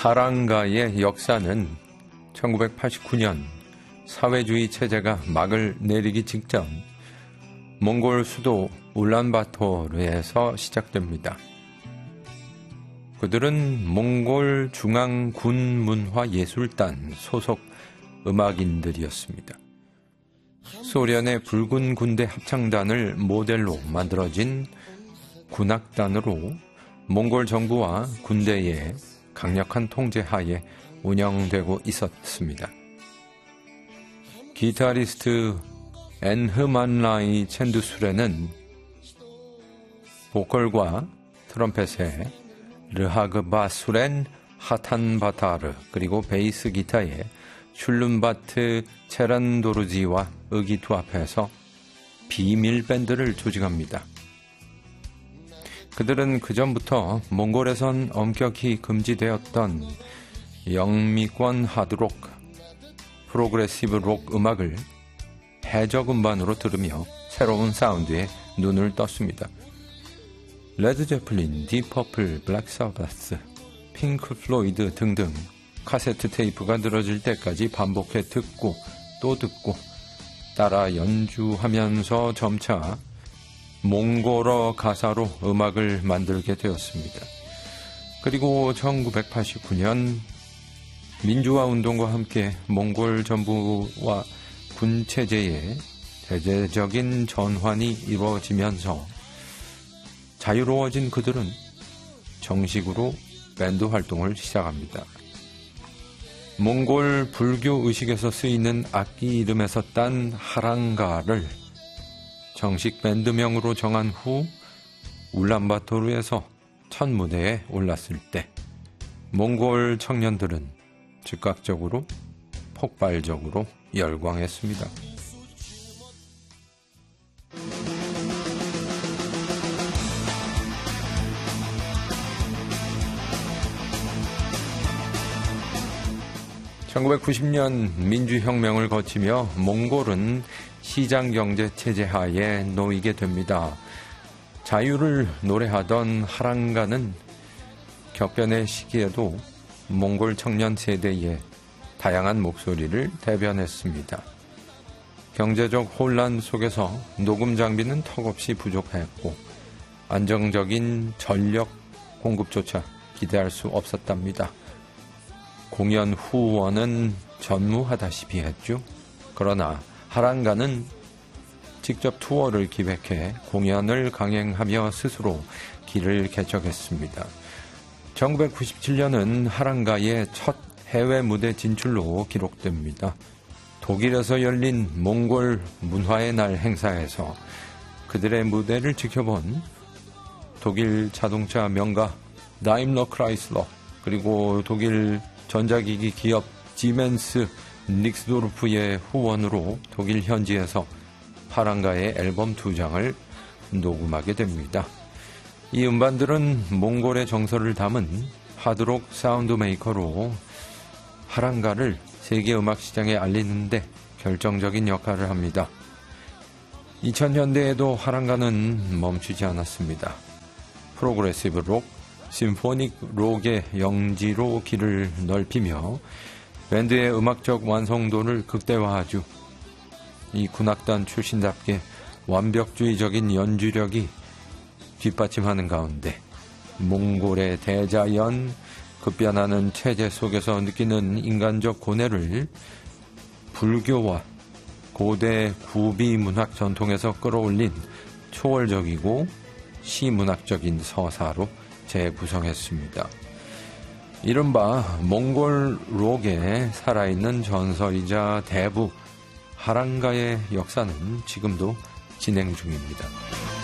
하랑가의 역사는 1989년 사회주의 체제가 막을 내리기 직전 몽골 수도 울란바토르에서 시작됩니다. 그들은 몽골 중앙군문화예술단 소속 음악인들이었습니다. 소련의 붉은 군대 합창단을 모델로 만들어진 군악단으로 몽골 정부와 군대의 강력한 통제하에 운영되고 있었습니다. 기타리스트 엔흐만라이 첸두술에는 보컬과 트럼펫에 르하그바수렌 하탄바타르 그리고 베이스 기타에 슐룸바트 체란도르지와 의기투합해서 비밀 밴드를 조직합니다. 그들은 그전부터 몽골에선 엄격히 금지되었던 영미권 하드록, 프로그레시브 록 음악을 해적 음반으로 들으며 새로운 사운드에 눈을 떴습니다. 레드 제플린, 딥퍼플, 블랙 사바스, 핑크 플로이드 등등 카세트 테이프가 늘어질 때까지 반복해 듣고 또 듣고 따라 연주하면서 점차 몽골어 가사로 음악을 만들게 되었습니다. 그리고 1989년 민주화 운동과 함께 몽골 정부와 군 체제의 대대적인 전환이 이루어지면서 자유로워진 그들은 정식으로 밴드 활동을 시작합니다. 몽골 불교 의식에서 쓰이는 악기 이름에서 딴 하랑가를 정식 밴드명으로 정한 후 울란바토르에서 첫 무대에 올랐을 때 몽골 청년들은 즉각적으로 폭발적으로 열광했습니다. (1990년) 민주혁명을 거치며 몽골은 시장경제 체제 하에 놓이게 됩니다. 자유를 노래하던 하랑가는 격변의 시기에도 몽골 청년 세대의 다양한 목소리를 대변했습니다. 경제적 혼란 속에서 녹음 장비는 턱없이 부족했고 안정적인 전력 공급조차 기대할 수 없었답니다. 공연 후원은 전무하다시피 했죠. 그러나 하랑가는 직접 투어를 기획해 공연을 강행하며 스스로 길을 개척했습니다. 1997년은 하랑가의 첫 해외 무대 진출로 기록됩니다. 독일에서 열린 몽골 문화의 날 행사에서 그들의 무대를 지켜본 독일 자동차 명가 다임러 크라이슬러 그리고 독일 전자기기 기업 지멘스 닉스도르프의 후원으로 독일 현지에서 하랑가의 앨범 2장을 녹음하게 됩니다. 이 음반들은 몽골의 정서를 담은 하드록 사운드 메이커로 하랑가를 세계 음악 시장에 알리는데 결정적인 역할을 합니다. 2000년대에도 하랑가는 멈추지 않았습니다. 프로그레시브 록, 심포닉 록의 영지로 길을 넓히며 밴드의 음악적 완성도를 극대화하죠. 이 군악단 출신답게 완벽주의적인 연주력이 뒷받침하는 가운데 몽골의 대자연, 급변하는 체제 속에서 느끼는 인간적 고뇌를 불교와 고대 구비 문학 전통에서 끌어올린 초월적이고 시문학적인 서사로 재구성했습니다. 이른바 몽골 록의 살아있는 전설이자 대부 하랑가의 역사는 지금도 진행 중입니다.